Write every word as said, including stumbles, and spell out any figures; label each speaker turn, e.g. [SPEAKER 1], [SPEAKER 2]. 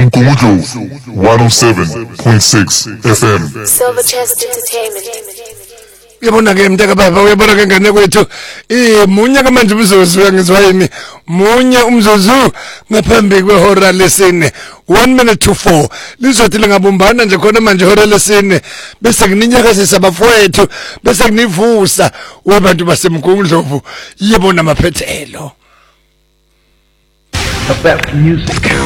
[SPEAKER 1] Mgungundlovu one oh seven point six F M.
[SPEAKER 2] Silver Chest Entertainment.
[SPEAKER 3] Yabona ke mntaka baba uyabona ke ngane kwethu eh munye ke manje umzuzu ngizwa yini munye umzuzu ngaphambi kwehora lesine one minute to four lizothi lingabumbana nje khona manje ihora lesine bese kuninyakazisa abafowethu bese kunivusa wabantu basemgungundlovu yibona amaphethelo
[SPEAKER 4] the best music.